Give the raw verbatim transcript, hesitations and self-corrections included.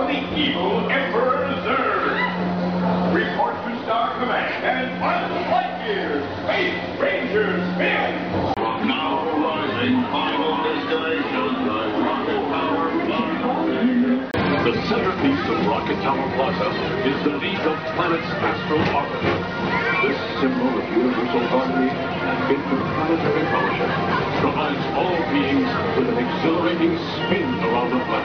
of the evil Emperor Zurg. Report to Star Command and Buzz Lightyear, Space Ranger spin! Now rising final destination, the Rocket Tower Plaza. The centerpiece of Rocket Tower Plaza is the lead of planet's astral orbit. This symbol of universal harmony and interplanetary fellowship provides all beings with an exhilarating spin around the planet.